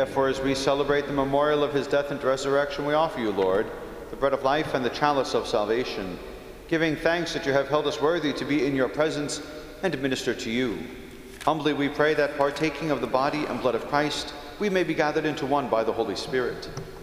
Therefore, as we celebrate the memorial of his death and resurrection, we offer you, Lord, the bread of life and the chalice of salvation, giving thanks that you have held us worthy to be in your presence and to minister to you. Humbly we pray that, partaking of the body and blood of Christ, we may be gathered into one by the Holy Spirit.